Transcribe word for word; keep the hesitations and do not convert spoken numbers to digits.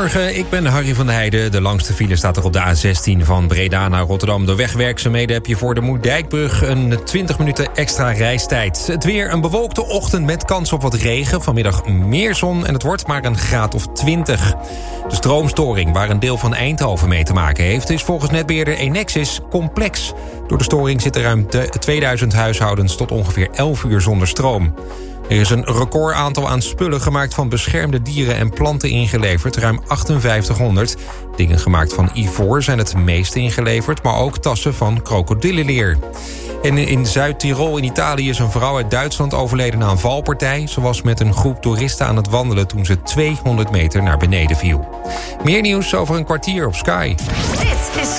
Goedemorgen, ik ben Harry van der Heijden. De langste file staat er op de A zestien van Breda naar Rotterdam. Door wegwerkzaamheden heb je voor de Moerdijkbrug een twintig minuten extra reistijd. Het weer een bewolkte ochtend met kans op wat regen. Vanmiddag meer zon en het wordt maar een graad of twintig. De stroomstoring waar een deel van Eindhoven mee te maken heeft, is volgens netbeheerder Enexis complex. Door de storing zitten ruim tweeduizend huishoudens tot ongeveer elf uur zonder stroom. Er is een recordaantal aan spullen gemaakt van beschermde dieren en planten ingeleverd, ruim achtenvijftighonderd. Dingen gemaakt van ivoor zijn het meest ingeleverd, maar ook tassen van krokodillenleer. En in Zuid-Tirol in Italië is een vrouw uit Duitsland overleden na een valpartij. Ze was met een groep toeristen aan het wandelen toen ze tweehonderd meter naar beneden viel. Meer nieuws over een kwartier op Sky. Dit is